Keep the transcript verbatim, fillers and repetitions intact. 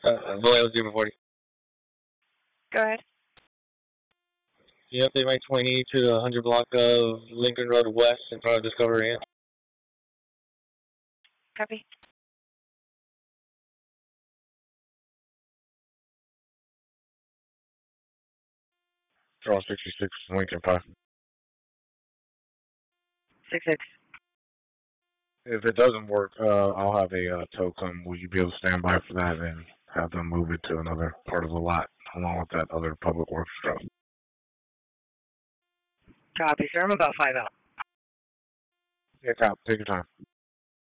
Uh, Loyal zero forty. Go ahead. Can you update my twenty to the one hundred block of Lincoln Road West in front of Discovery Inn? Copy. Draw sixty-six, Lincoln five. Six six. If it doesn't work, uh, I'll have a uh, tow come. Will you be able to stand by for that and have them move it to another part of the lot along with that other public works truck? Copy, sir. I'm about five out. Yeah, cop. Take your time.